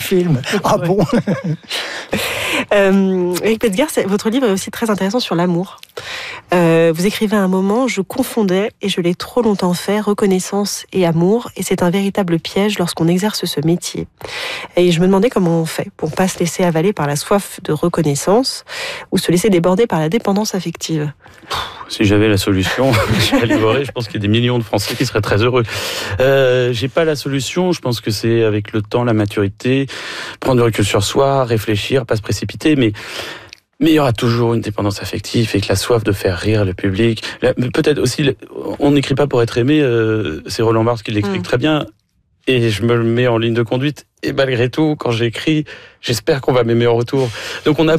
film. Ah bon? Éric Metzger, votre livre est aussi très intéressant sur l'amour. Vous écrivez à un moment: je confondais, et je l'ai trop longtemps fait, reconnaissance et amour, et c'est un véritable piège lorsqu'on exerce ce métier. Et je me demandais comment on fait pour pas se laisser avaler par la soif de reconnaissance ou se laisser déborder par la dépendance affective. Si j'avais la solution, je pense qu'il y a des millions de Français qui seraient très heureux. J'ai pas la solution, je pense que c'est avec le temps, la maturité, prendre du recul sur soi, réfléchir, pas se précipiter, mais il y aura toujours une dépendance affective et que la soif de faire rire le public. Peut-être aussi, on n'écrit pas pour être aimé, c'est Roland Barthes qui l'explique très bien, et je me le mets en ligne de conduite. Et malgré tout, quand j'écris, j'espère qu'on va m'aimer en retour. Donc on a